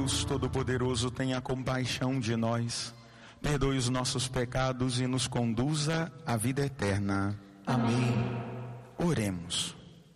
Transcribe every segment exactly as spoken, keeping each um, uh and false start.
Deus Todo-Poderoso, tenha compaixão de nós, perdoe os nossos pecados e nos conduza à vida eterna. Amém. Oremos.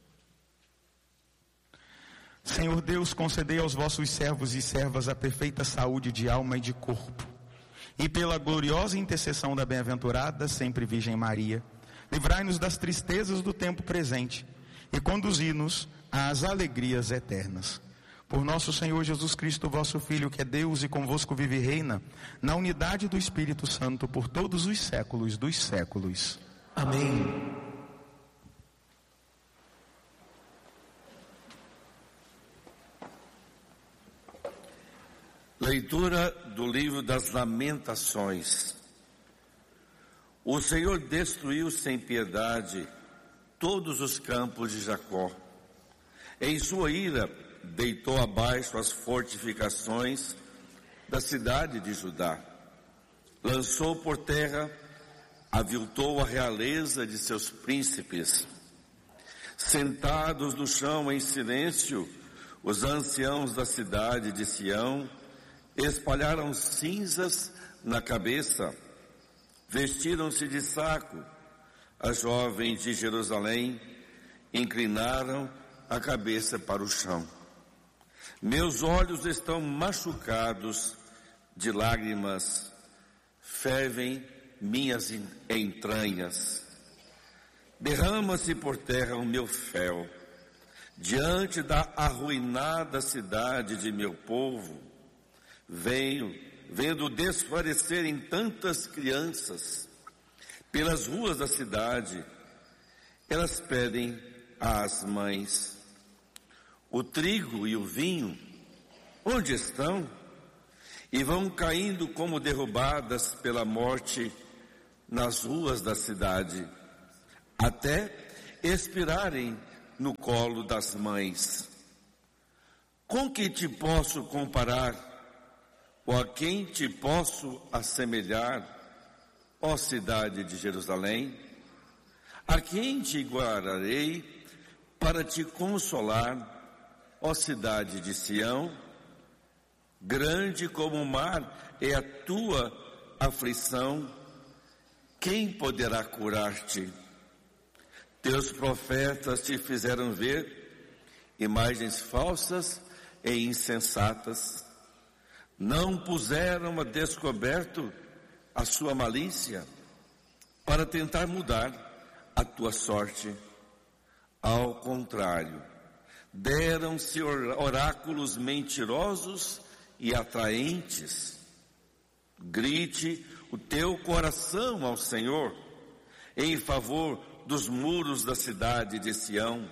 Senhor Deus, concedei aos vossos servos e servas a perfeita saúde de alma e de corpo. E pela gloriosa intercessão da bem-aventurada sempre Virgem Maria, livrai-nos das tristezas do tempo presente e conduzi-nos às alegrias eternas. Por nosso Senhor Jesus Cristo, vosso Filho, que é Deus e convosco vive e reina, na unidade do Espírito Santo, por todos os séculos dos séculos. Amém. Leitura do livro das Lamentações. O Senhor destruiu sem piedade todos os campos de Jacó. Em sua ira, deitou abaixo as fortificações da cidade de Judá. Lançou por terra, aviltou a realeza de seus príncipes. Sentados no chão em silêncio, os anciãos da cidade de Sião espalharam cinzas na cabeça, vestiram-se de saco. As jovens de Jerusalém inclinaram a cabeça para o chão. Meus olhos estão machucados de lágrimas, fervem minhas entranhas. Derrama-se por terra o meu fel, diante da arruinada cidade de meu povo. Venho, vendo desfalecerem tantas crianças pelas ruas da cidade. Elas pedem às mães: o trigo e o vinho, onde estão? E vão caindo como derrubadas pela morte nas ruas da cidade, até expirarem no colo das mães. Com que te posso comparar? Ou a quem te posso assemelhar, ó cidade de Jerusalém? A quem te guardarei para te consolar, ó cidade de Sião? Grande como o mar é a tua aflição, quem poderá curar-te? Teus profetas te fizeram ver imagens falsas e insensatas. Não puseram a descoberto a sua malícia para tentar mudar a tua sorte. Ao contrário, deram-se oráculos mentirosos e atraentes. Grite o teu coração ao Senhor em favor dos muros da cidade de Sião.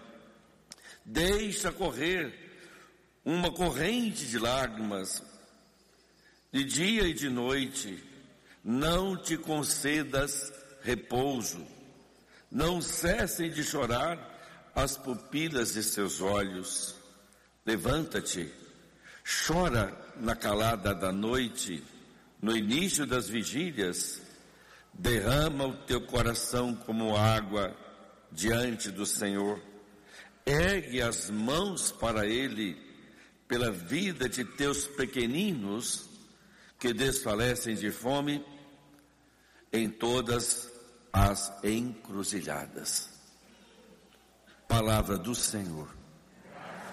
Deixa correr uma corrente de lágrimas de dia e de noite, não te concedas repouso, não cessem de chorar as pupilas de seus olhos. Levanta-te, chora na calada da noite, no início das vigílias, derrama o teu coração como água diante do Senhor, ergue as mãos para Ele, pela vida de teus pequeninos, que desfalecem de fome em todas as encruzilhadas. Palavra do Senhor.